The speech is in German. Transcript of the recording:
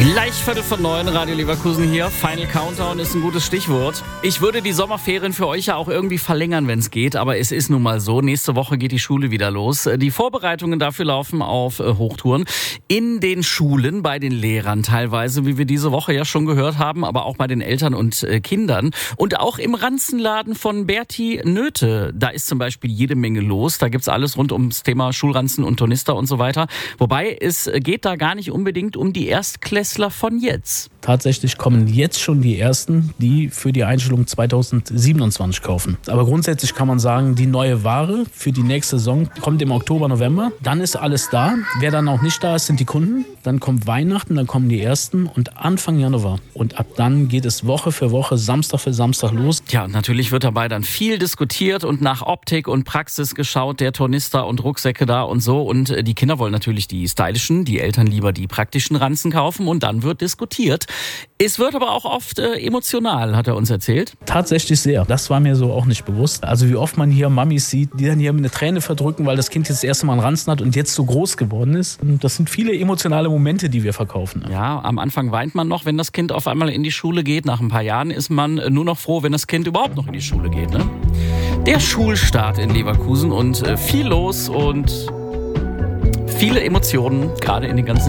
Gleich 8:45, Radio Leverkusen hier. Final Countdown ist ein gutes Stichwort. Ich würde die Sommerferien für euch ja auch irgendwie verlängern, wenn es geht, aber es ist nun mal so. Nächste Woche geht die Schule wieder los. Die Vorbereitungen dafür laufen auf Hochtouren. In den Schulen, bei den Lehrern teilweise, wie wir diese Woche ja schon gehört haben, aber auch bei den Eltern und Kindern. Und auch im Ranzenladen von Berti Nöte. Da ist zum Beispiel jede Menge los. Da gibt's alles rund ums Thema Schulranzen und Tornister und so weiter. Wobei, es geht da gar nicht unbedingt um die Erstklässler von jetzt. Tatsächlich kommen jetzt schon die Ersten, die für die Einstellung 2027 kaufen. Aber grundsätzlich kann man sagen, die neue Ware für die nächste Saison kommt im Oktober, November. Dann ist alles da. Wer dann auch nicht da ist, sind die Kunden. Dann kommt Weihnachten, dann kommen die Ersten und Anfang Januar. Und ab dann geht es Woche für Woche, Samstag für Samstag los. Ja, und natürlich wird dabei dann viel diskutiert und nach Optik und Praxis geschaut, der Tornister und Rucksäcke da und so. Und die Kinder wollen natürlich die stylischen, die Eltern lieber die praktischen Ranzen kaufen und dann wird diskutiert. Es wird aber auch oft emotional, hat er uns erzählt. Tatsächlich sehr. Das war mir so auch nicht bewusst. Also wie oft man hier Mamis sieht, die dann hier eine Träne verdrücken, weil das Kind jetzt das erste Mal einen Ranzen hat und jetzt so groß geworden ist. Und das sind viele emotionale Momente, die wir verkaufen. Ja, am Anfang weint man noch, wenn das Kind auf einmal in die Schule geht. Nach ein paar Jahren ist man nur noch froh, wenn das Kind überhaupt noch in die Schule geht. Ne? Der Schulstart in Leverkusen und viel los und viele Emotionen, gerade in den ganzen